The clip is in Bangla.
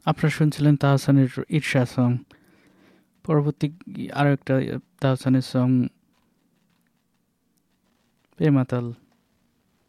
আপনারা শুনছিলেন তাহসানের ঈর্ষা সং। পরবর্তী আরো একটা তাহসানের সং, বেমাতাল।